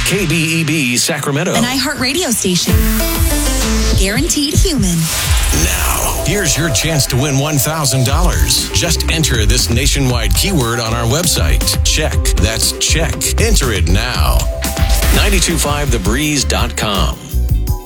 KBEB Sacramento. An iHeartRadio station. Guaranteed human. Now, here's your chance to win $1,000. Just enter this nationwide keyword on our website. Check. That's check. Enter it now. 925thebreeze.com.